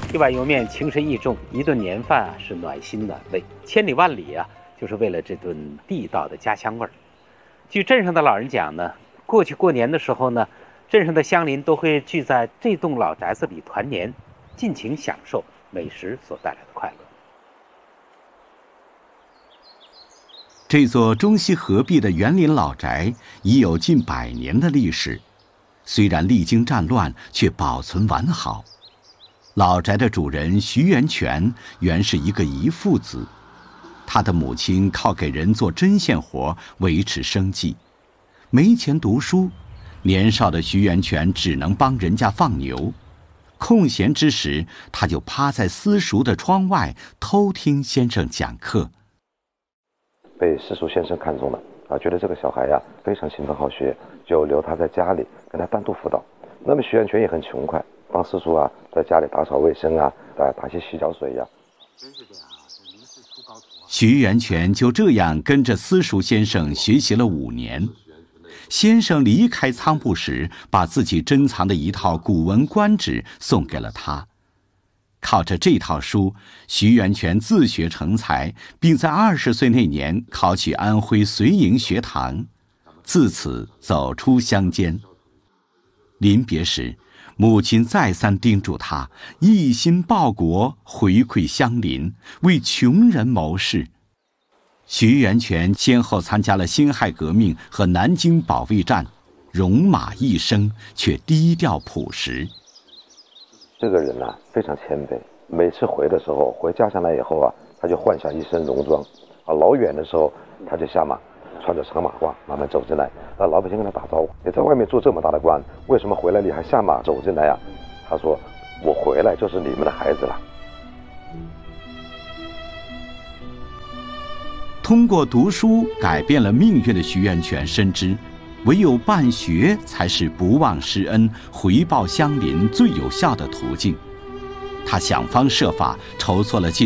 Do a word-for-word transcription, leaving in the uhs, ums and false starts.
一碗油面情深意重，一顿年饭啊是暖心暖胃，千里万里啊就是为了这顿地道的家乡味儿。据镇上的老人讲呢，过去过年的时候呢，镇上的乡邻都会聚在这栋老宅子里团年，尽情享受美食所带来的快乐。 这座中西合璧的园林老宅已有近百年的历史，虽然历经战乱，却保存完好。老宅的主人徐元全原是一个遗腹子，他的母亲靠给人做针线活维持生计，没钱读书，年少的徐元全只能帮人家放牛。空闲之时，他就趴在私塾的窗外偷听先生讲课。 被私塾先生看中了啊，觉得这个小孩呀非常勤奋好学，就留他在家里跟他单独辅导。那么徐元全也很勤快，帮私塾啊在家里打扫卫生啊，打打些洗脚水呀、啊。 徐元全就这样跟着私塾先生学习了五年。先生离开仓部时，把自己珍藏的一套《古文观止》送给了他。靠着这套书，徐元全自学成才，并在二十岁那年考取安徽绥营学堂，自此走出乡间。临别时，母亲再三叮嘱他一心报国，回馈乡邻，为穷人谋事。徐元全先后参加了辛亥革命和南京保卫战，戎马一生，却低调朴实。 这个人啊非常谦卑，每次回的时候，回家乡来以后啊，他就换上一身戎装啊，老远的时候他就下马，穿着长马褂慢慢走进来，那老百姓跟他打招呼：“你在外面做这么大的官，为什么回来你还下马走进来啊？”他说：“我回来就是你们的孩子了。” 通过读书改变了命运的徐元全深知，唯有办学才是不忘师恩、回报乡邻最有效的途径。他想方设法筹措了